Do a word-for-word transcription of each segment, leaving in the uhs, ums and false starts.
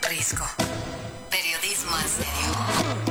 Risco. Periodismo en serio.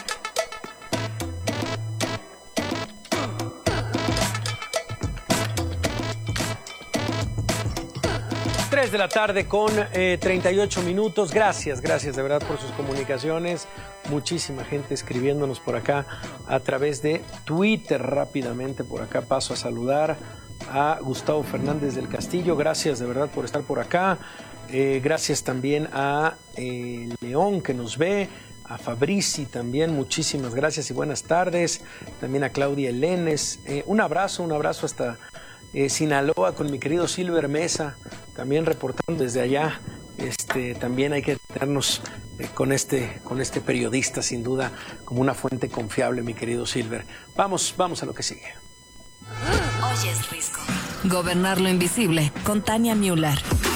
tres de la tarde con eh, treinta y ocho minutos. Gracias, gracias de verdad por sus comunicaciones. Muchísima gente escribiéndonos por acá a través de Twitter. Rápidamente por acá paso a saludar a Gustavo Fernández del Castillo. Gracias de verdad por estar por acá. Eh, gracias también a eh, León que nos ve. A Fabrici también, muchísimas gracias y buenas tardes. También a Claudia Elenes. Eh, un abrazo, un abrazo hasta Eh, Sinaloa con mi querido Silver Mesa, también reportando desde allá. Este, también hay que tenernos eh, con, este, con este periodista, sin duda, como una fuente confiable, mi querido Silver. Vamos, vamos a lo que sigue. Hoy es Risco. Gobernar lo invisible, con Tania Müller.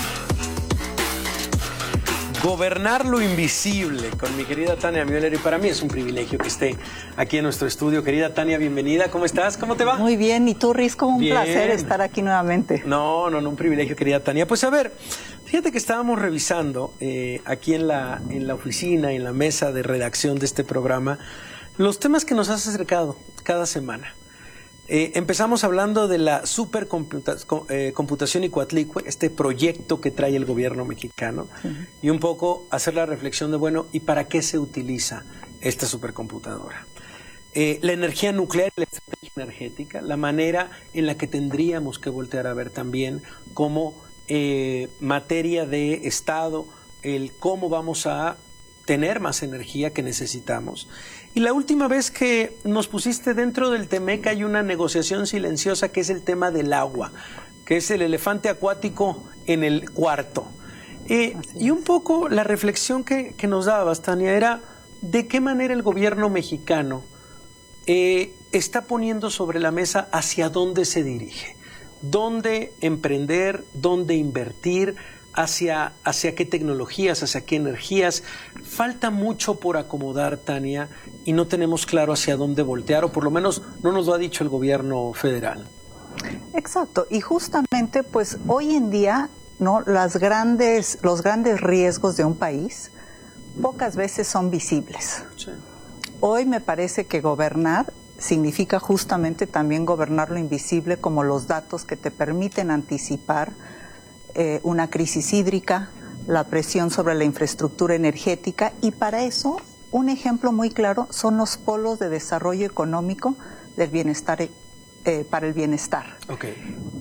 Gobernar lo invisible con mi querida Tania Müller, y para mí es un privilegio que esté aquí en nuestro estudio. Querida Tania, bienvenida. ¿Cómo estás? ¿Cómo te va? Muy bien. ¿Y tú, Risco? Un bien. placer estar aquí nuevamente. No, no, no, un privilegio, querida Tania. Pues a ver, fíjate que estábamos revisando eh, aquí en la, en la oficina, en la mesa de redacción de este programa, los temas que nos has acercado cada semana. Eh, empezamos hablando de la supercomputación eh, computación Ixcuatlicue, este proyecto que trae el gobierno mexicano, uh-huh. y un poco hacer la reflexión de, bueno, ¿y para qué se utiliza esta supercomputadora? Eh, la energía nuclear, la estrategia energética, la manera en la que tendríamos que voltear a ver también como eh, materia de Estado, el cómo vamos a tener más energía que necesitamos. Y la última vez que nos pusiste dentro del Temec hay una negociación silenciosa que es el tema del agua, que es el elefante acuático en el cuarto. Eh, y un poco la reflexión que, que nos dabas, Tania, era de qué manera el gobierno mexicano eh, está poniendo sobre la mesa hacia dónde se dirige, dónde emprender, dónde invertir, Hacia, hacia qué tecnologías, hacia qué energías. Falta mucho por acomodar, Tania, y no tenemos claro hacia dónde voltear, o por lo menos no nos lo ha dicho el gobierno federal. Exacto, y justamente pues hoy en día, ¿no? Las grandes, los grandes riesgos de un país pocas veces son visibles. Sí. Hoy me parece que gobernar significa justamente también gobernar lo invisible, como los datos que te permiten anticipar Eh, una crisis hídrica, la presión sobre la infraestructura energética, y para eso un ejemplo muy claro son los polos de desarrollo económico del bienestar, eh, para el bienestar. Okay.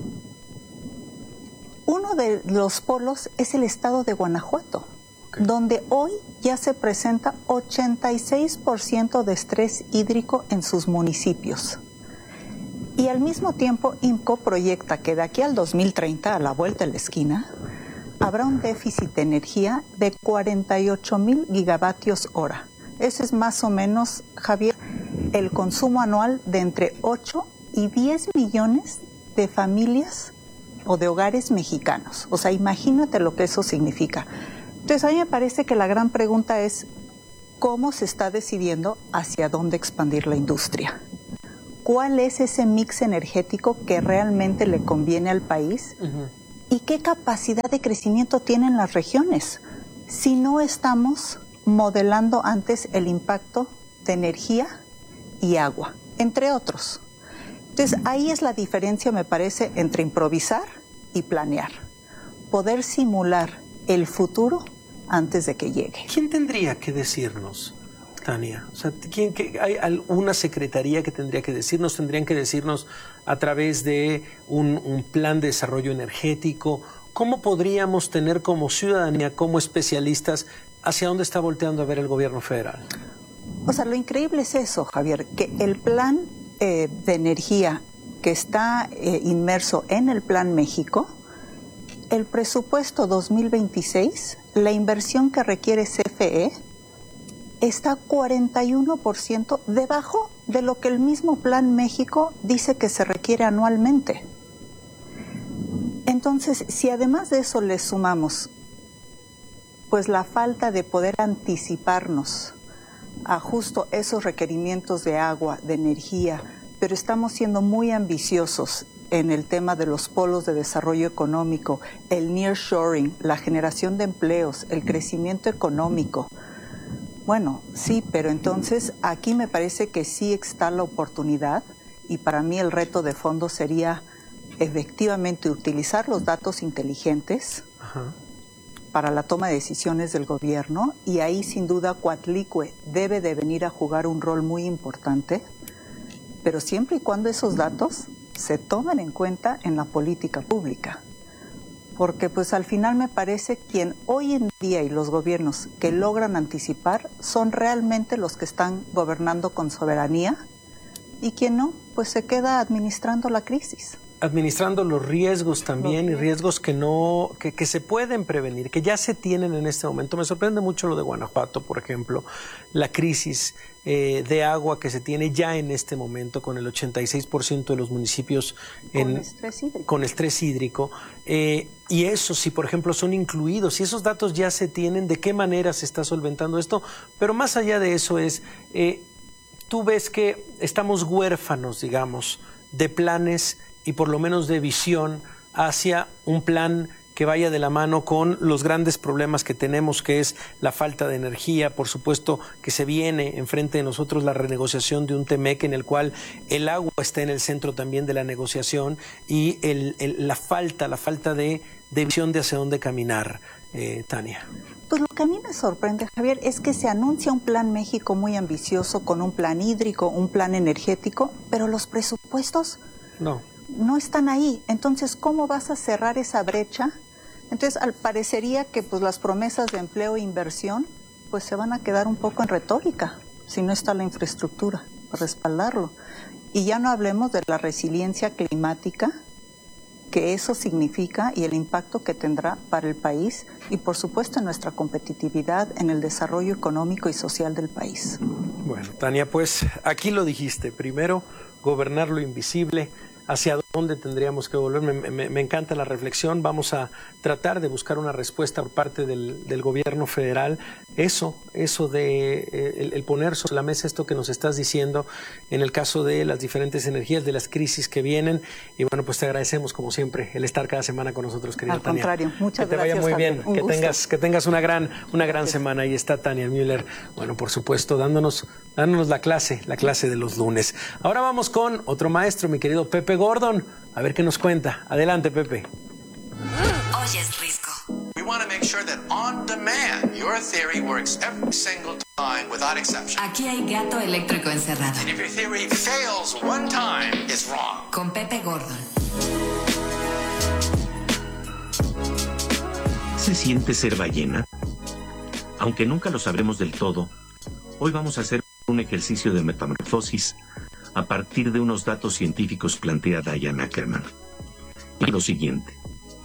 Uno de los polos es el estado de Guanajuato, okay. donde hoy ya se presenta ochenta y seis por ciento de estrés hídrico en sus municipios. Y al mismo tiempo, IMCO proyecta que de aquí al dos mil treinta, a la vuelta de la esquina, habrá un déficit de energía de cuarenta y ocho mil gigavatios hora. Ese es más o menos, Javier, el consumo anual de entre ocho y diez millones de familias o de hogares mexicanos. O sea, imagínate lo que eso significa. Entonces, a mí me parece que la gran pregunta es, ¿cómo se está decidiendo hacia dónde expandir la industria? ¿Cuál es ese mix energético que realmente le conviene al país? Uh-huh. ¿Y qué capacidad de crecimiento tienen las regiones? Si no estamos modelando antes el impacto de energía y agua, entre otros. Entonces, ahí es la diferencia, me parece, entre improvisar y planear. Poder simular el futuro antes de que llegue. ¿Quién tendría que decirnos, Tania? O sea, ¿quién, que, ¿hay alguna secretaría que tendría que decirnos? ¿Tendrían que decirnos a través de un, un plan de desarrollo energético? ¿Cómo podríamos tener como ciudadanía, como especialistas, hacia dónde está volteando a ver el gobierno federal? O sea, lo increíble es eso, Javier, que el plan eh, de energía que está eh, inmerso en el Plan México, el presupuesto dos mil veintiséis, la inversión que requiere C F E, está cuarenta y uno por ciento debajo de lo que el mismo Plan México dice que se requiere anualmente. Entonces, si además de eso le sumamos pues la falta de poder anticiparnos a justo esos requerimientos de agua, de energía, pero estamos siendo muy ambiciosos en el tema de los polos de desarrollo económico, el nearshoring, la generación de empleos, el crecimiento económico. Bueno, sí, pero entonces aquí me parece que sí está la oportunidad y para mí el reto de fondo sería efectivamente utilizar los datos inteligentes Ajá. para la toma de decisiones del gobierno y ahí sin duda Coatlicue debe de venir a jugar un rol muy importante, pero siempre y cuando esos datos se tomen en cuenta en la política pública. Porque pues al final me parece quien hoy en día y los gobiernos que logran anticipar son realmente los que están gobernando con soberanía y quien no, pues se queda administrando la crisis. Administrando los riesgos también los y riesgos que no que, que se pueden prevenir, que ya se tienen en este momento. Me sorprende mucho lo de Guanajuato, por ejemplo, la crisis eh, de agua que se tiene ya en este momento con el ochenta y seis por ciento de los municipios en, con estrés hídrico. Con estrés hídrico. Eh, y eso, si por ejemplo son incluidos, si esos datos ya se tienen, ¿de qué manera se está solventando esto? Pero más allá de eso es, eh, tú ves que estamos huérfanos, digamos, de planes y por lo menos de visión hacia un plan que vaya de la mano con los grandes problemas que tenemos, que es la falta de energía, por supuesto que se viene enfrente de nosotros la renegociación de un Temec en el cual el agua está en el centro también de la negociación y el, el, la falta, la falta de, de visión de hacia dónde caminar, eh, Tania. Pues lo que a mí me sorprende, Javier, es que se anuncia un plan México muy ambicioso con un plan hídrico, un plan energético, pero los presupuestos no. no están ahí. Entonces, ¿cómo vas a cerrar esa brecha? Entonces, al parecería que pues las promesas de empleo e inversión pues se van a quedar un poco en retórica si no está la infraestructura para respaldarlo. Y ya no hablemos de la resiliencia climática que eso significa y el impacto que tendrá para el país y por supuesto en nuestra competitividad en el desarrollo económico y social del país. Bueno, Tania, pues aquí lo dijiste. Primero, gobernar lo invisible. ¿Hacia dónde tendríamos que volver? Me, me, me encanta la reflexión. Vamos a tratar de buscar una respuesta por parte del, del gobierno federal. Eso, eso de eh, el, el poner sobre la mesa esto que nos estás diciendo en el caso de las diferentes energías, de las crisis que vienen. Y bueno, pues te agradecemos como siempre el estar cada semana con nosotros, querida Al Tania. contrario, muchas gracias. Que te vaya muy Javier. bien, Un que gusto. tengas, que tengas una gran, una gran semana. Ahí está Tania Müller. Bueno, por supuesto, dándonos, dándonos la clase, la clase de los lunes. Ahora vamos con otro maestro, mi querido Pepe Gordon. A ver qué nos cuenta. Adelante, Pepe. Oyes Risco. We want to make sure that on demand your theory works every single time without exception. Aquí hay gato eléctrico encerrado. And if your theory fails one time, it's wrong. Con Pepe Gordon. ¿Se siente ser ballena? Aunque nunca lo sabremos del todo, hoy vamos a hacer un ejercicio de metamorfosis a partir de unos datos científicos, plantea Diane Ackerman. Y lo siguiente: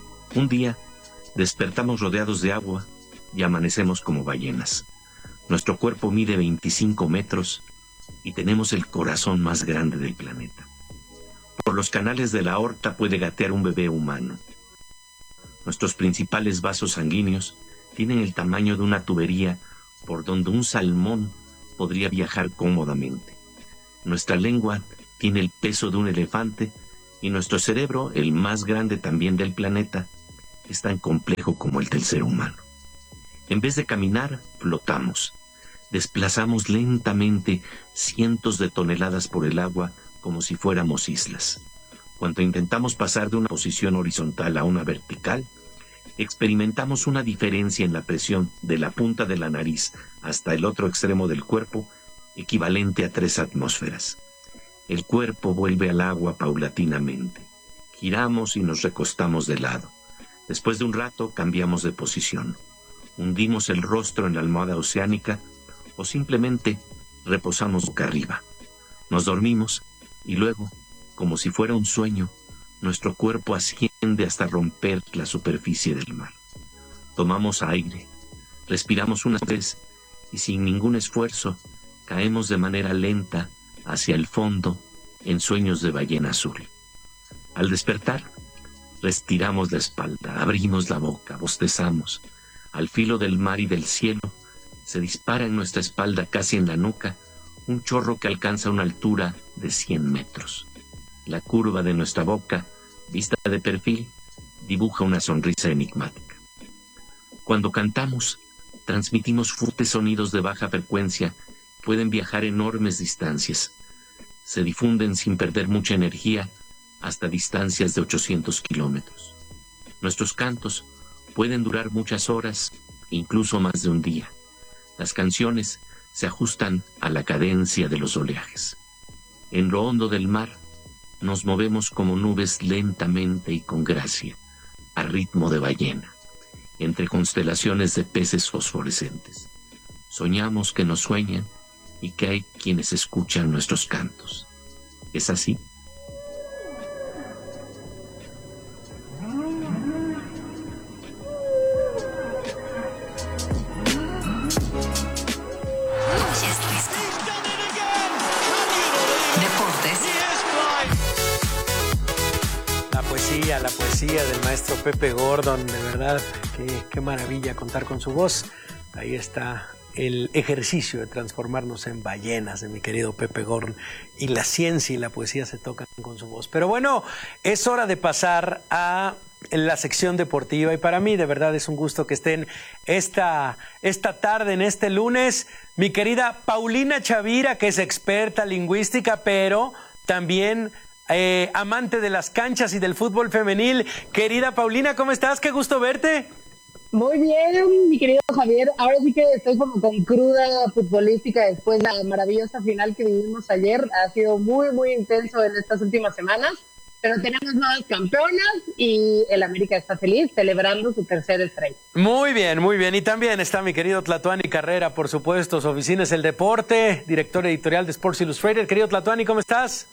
un día despertamos rodeados de agua y amanecemos como ballenas. Nuestro cuerpo mide veinticinco metros y tenemos el corazón más grande del planeta. Por los canales de la aorta puede gatear un bebé humano. Nuestros principales vasos sanguíneos tienen el tamaño de una tubería por donde un salmón podría viajar cómodamente. Nuestra lengua tiene el peso de un elefante y nuestro cerebro, el más grande también del planeta, es tan complejo como el del ser humano. En vez de caminar, flotamos. Desplazamos lentamente cientos de toneladas por el agua como si fuéramos islas. Cuando intentamos pasar de una posición horizontal a una vertical, experimentamos una diferencia en la presión de la punta de la nariz hasta el otro extremo del cuerpo, equivalente a tres atmósferas. El cuerpo vuelve al agua paulatinamente. Giramos y nos recostamos de lado. Después de un rato cambiamos de posición. Hundimos el rostro en la almohada oceánica o simplemente reposamos boca arriba. Nos dormimos y luego, como si fuera un sueño, nuestro cuerpo asciende hasta romper la superficie del mar. Tomamos aire, respiramos una vez y sin ningún esfuerzo caemos de manera lenta hacia el fondo en sueños de ballena azul. Al despertar, retiramos la espalda, abrimos la boca, bostezamos. Al filo del mar y del cielo, se dispara en nuestra espalda, casi en la nuca, un chorro que alcanza una altura de cien metros. La curva de nuestra boca vista de perfil, dibuja una sonrisa enigmática. Cuando cantamos, transmitimos fuertes sonidos de baja frecuencia, pueden viajar enormes distancias. Se difunden sin perder mucha energía hasta distancias de ochocientos kilómetros. Nuestros cantos pueden durar muchas horas, incluso más de un día. Las canciones se ajustan a la cadencia de los oleajes. En lo hondo del mar, nos movemos como nubes lentamente y con gracia, a ritmo de ballena, entre constelaciones de peces fosforescentes. Soñamos que nos sueñan y que hay quienes escuchan nuestros cantos. ¿Es así? La poesía del maestro Pepe Gordon, de verdad, qué, qué maravilla contar con su voz. Ahí está el ejercicio de transformarnos en ballenas de mi querido Pepe Gordon, y la ciencia y la poesía se tocan con su voz. Pero bueno, es hora de pasar a la sección deportiva, y para mí de verdad es un gusto que estén esta, esta tarde, en este lunes, mi querida Paulina Chavira, que es experta lingüística, pero también Eh, amante de las canchas y del fútbol femenil. Querida Paulina, ¿cómo estás? Qué gusto verte. Muy bien, mi querido Javier. Ahora sí que estoy como con cruda futbolística después de la maravillosa final que vivimos ayer. Ha sido muy, muy intenso en estas últimas semanas, pero tenemos nuevas campeonas y el América está feliz celebrando su tercer estrella. Muy bien, muy bien. Y también está mi querido Tlatuani Carrera, por supuesto. Su oficina es El Deporte, director editorial de Sports Illustrated. Querido Tlatuani, ¿cómo estás?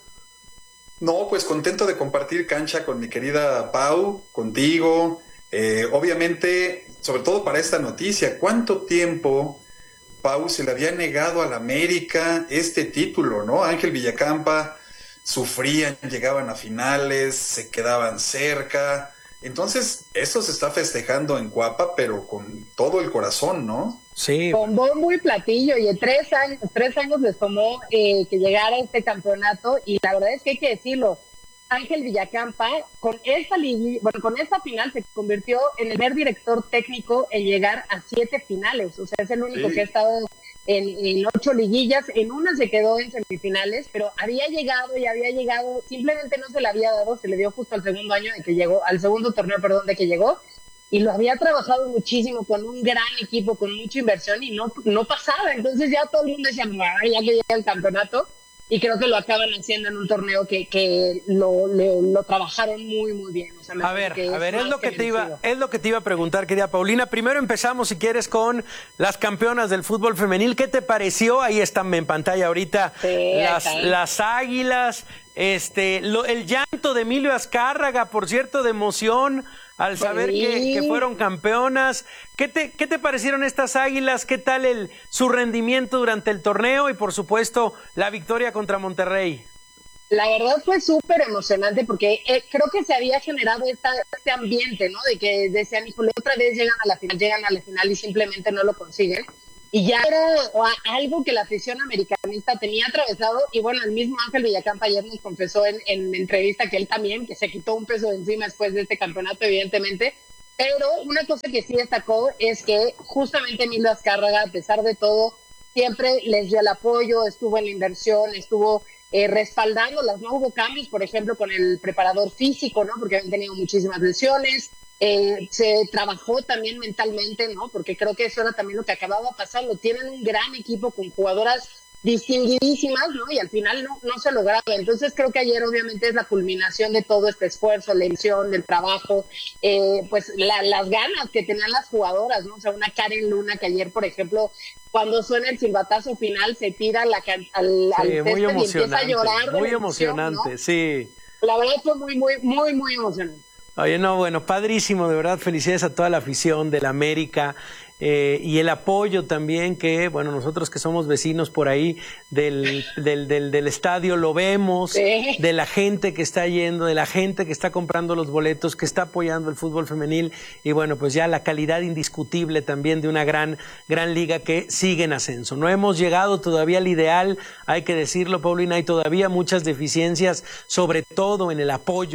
No, pues contento de compartir cancha con mi querida Pau, contigo. Eh, obviamente, sobre todo para esta noticia, ¿cuánto tiempo, Pau, se le había negado al América este título, ¿no? Ángel Villacampa sufrían, llegaban a finales, se quedaban cerca. Entonces, eso se está festejando en Cuapa, pero con todo el corazón, ¿no? Sí. Con bombo y platillo, y en tres años, tres años les tomó eh, que llegara este campeonato, y la verdad es que hay que decirlo, Ángel Villacampa, con esta liguilla, bueno, con esta final se convirtió en el primer director técnico en llegar a siete finales, o sea, es el único sí. que ha estado en, en ocho liguillas, en una se quedó en semifinales, pero había llegado y había llegado, simplemente no se le había dado, se le dio justo al segundo año de que llegó, al segundo torneo, perdón, de que llegó, y lo había trabajado muchísimo con un gran equipo, con mucha inversión, y no, no pasaba. Entonces ya todo el mundo decía, ya que llega el campeonato, y creo que lo acaban haciendo en un torneo que, que lo, le, lo trabajaron muy, muy bien. O sea, a ver, a ver, es lo que te iba, es lo que te iba a preguntar, querida Paulina. Primero empezamos, si quieres, con las campeonas del fútbol femenil. ¿Qué te pareció? Ahí están en pantalla ahorita sí, las, las Águilas, este, lo, el llanto de Emilio Azcárraga, por cierto, de emoción al saber sí. que, que fueron campeonas. ¿Qué te, qué te parecieron estas Águilas? ¿Qué tal el, su rendimiento durante el torneo? Y por supuesto, la victoria contra Monterrey. La verdad fue súper emocionante porque eh, creo que se había generado esta, este ambiente, ¿no? De que decían, híjole, otra vez llegan a la final, llegan a la final y simplemente no lo consiguen. Y ya era algo que la afición americanista tenía atravesado, y bueno, el mismo Ángel Villacampa ayer nos confesó en, en entrevista que él también, que se quitó un peso de encima después de este campeonato, evidentemente, pero una cosa que sí destacó es que justamente Emilio Azcárraga, a pesar de todo, siempre les dio el apoyo, estuvo en la inversión, estuvo eh, respaldándolas, no hubo cambios, por ejemplo, con el preparador físico, ¿no? Porque habían tenido muchísimas lesiones. Eh, se trabajó también mentalmente, ¿no? Porque creo que eso era también lo que acababa pasando. Tienen un gran equipo con jugadoras distinguidísimas, ¿no? Y al final no, no se lograba. Entonces creo que ayer obviamente es la culminación de todo este esfuerzo, la ilusión, del trabajo, eh, pues la, las ganas que tenían las jugadoras, ¿no? O sea, una Karen Luna que ayer, por ejemplo, cuando suena el silbatazo final, se tira la, al, sí, al césped y empieza a llorar. Muy emocionante, ¿no? Sí. La verdad fue muy, muy, muy, muy emocionante. Oye, no, bueno, padrísimo, de verdad, felicidades a toda la afición del América eh, y el apoyo también que, bueno, nosotros que somos vecinos por ahí del, del, del, del estadio lo vemos, sí. de la gente que está yendo, de la gente que está comprando los boletos, que está apoyando el fútbol femenil, y bueno, pues ya la calidad indiscutible también de una gran, gran liga que sigue en ascenso. No hemos llegado todavía al ideal, hay que decirlo, Paulina, hay todavía muchas deficiencias, sobre todo en el apoyo,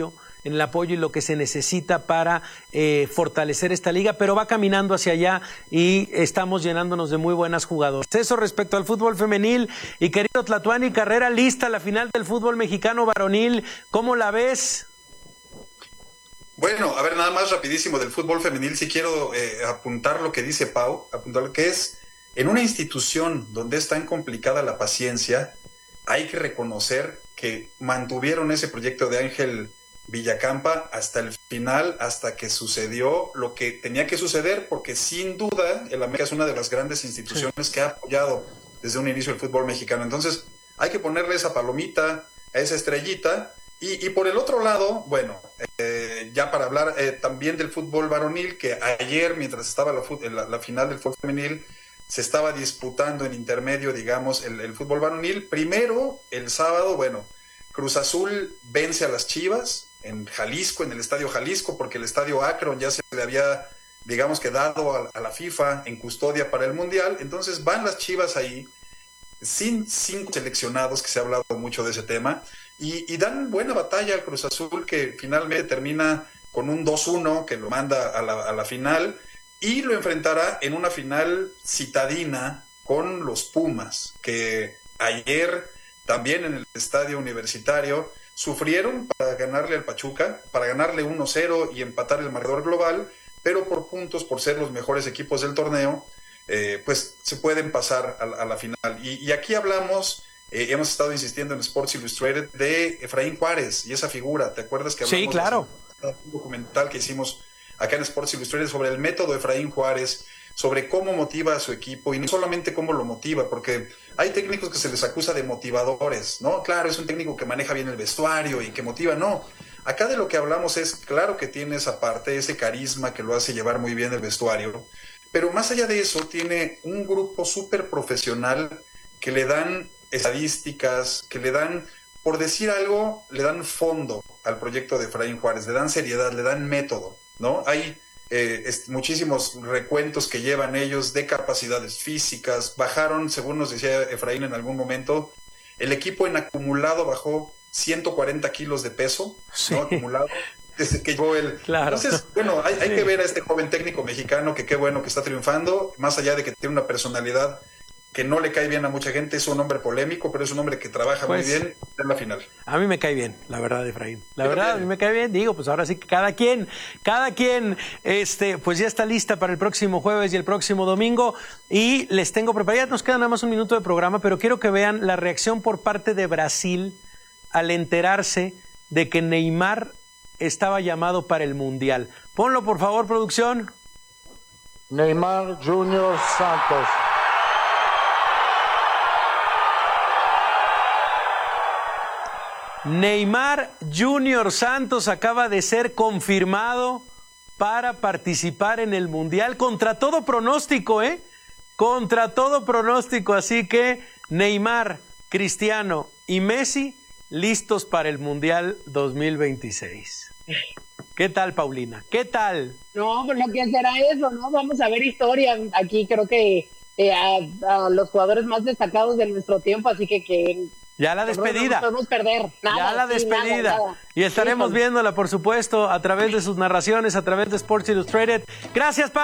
en el apoyo y lo que se necesita para eh, fortalecer esta liga, pero va caminando hacia allá y estamos llenándonos de muy buenas jugadoras. Eso respecto al fútbol femenil. Y querido Tlatuani Carrera, lista la final del fútbol mexicano varonil, ¿cómo la ves? Bueno, a ver, nada más rapidísimo del fútbol femenil, si quiero eh, apuntar lo que dice Pau, apuntar lo que es, en una institución donde es tan complicada la paciencia, hay que reconocer que mantuvieron ese proyecto de Ángel Villacampa hasta el final, hasta que sucedió lo que tenía que suceder, porque sin duda el América es una de las grandes instituciones sí. que ha apoyado desde un inicio el fútbol mexicano. Entonces, hay que ponerle esa palomita, a esa estrellita. Y, y por el otro lado, bueno, eh, ya para hablar eh, también del fútbol varonil, que ayer, mientras estaba la, la, la final del fútbol femenil, se estaba disputando en intermedio, digamos, el, el fútbol varonil. Primero, el sábado, bueno, Cruz Azul vence a las Chivas en Jalisco, en el Estadio Jalisco, porque el Estadio Akron ya se le había, digamos, que dado a, a la FIFA en custodia para el Mundial. Entonces van las Chivas ahí, sin cinco seleccionados, que se ha hablado mucho de ese tema, y, y dan buena batalla al Cruz Azul, que finalmente termina con un dos uno que lo manda a la, a la final, y lo enfrentará en una final citadina con los Pumas, que ayer también en el estadio universitario sufrieron para ganarle al Pachuca, para ganarle uno cero y empatar el marcador global, pero por puntos, por ser los mejores equipos del torneo, eh, pues se pueden pasar a, a la final. Y, y aquí hablamos, eh, hemos estado insistiendo en Sports Illustrated, de Efraín Juárez y esa figura. ¿Te acuerdas que hablamos? Sí, claro. De un documental que hicimos acá en Sports Illustrated sobre el método de Efraín Juárez, sobre cómo motiva a su equipo, y no solamente cómo lo motiva, porque hay técnicos que se les acusa de motivadores, ¿no? Claro, es un técnico que maneja bien el vestuario y que motiva, no. Acá de lo que hablamos es, claro que tiene esa parte, ese carisma que lo hace llevar muy bien el vestuario, pero más allá de eso, tiene un grupo súper profesional que le dan estadísticas, que le dan, por decir algo, le dan fondo al proyecto de Efraín Juárez, le dan seriedad, le dan método, ¿no? Hay eh, es, muchísimos recuentos que llevan ellos de capacidades físicas. Bajaron, según nos decía Efraín en algún momento, el equipo en acumulado bajó ciento cuarenta kilos de peso, sí. ¿no? Acumulado. Desde que llegó el... Claro. Entonces, bueno, hay, hay sí. que ver a este joven técnico mexicano que qué bueno que está triunfando, más allá de que tiene una personalidad que no le cae bien a mucha gente, es un hombre polémico, pero es un hombre que trabaja pues, muy bien en la final. A mí me cae bien, la verdad, Efraín. La Yo verdad, también. a mí me cae bien. Digo, pues ahora sí que cada quien, cada quien, este, pues ya está lista para el próximo jueves y el próximo domingo. Y les tengo preparado, nos queda nada más un minuto de programa, pero quiero que vean la reacción por parte de Brasil al enterarse de que Neymar estaba llamado para el Mundial. Ponlo, por favor, producción. Neymar Junior Santos. Neymar Junior Santos acaba de ser confirmado para participar en el Mundial contra todo pronóstico, ¿eh? Contra todo pronóstico. Así que Neymar, Cristiano y Messi listos para el Mundial dos mil veintiséis. ¿Qué tal, Paulina? ¿Qué tal? No, pues lo que será eso, ¿no? Vamos a ver historia. Aquí creo que eh, a, a los jugadores más destacados de nuestro tiempo, así que que... Ya la despedida. No podemos perder. Nada, ya la sí, despedida. Nada, nada. Y estaremos sí, viéndola, por supuesto, a través de sus narraciones, a través de Sports Illustrated. Gracias, Pablo.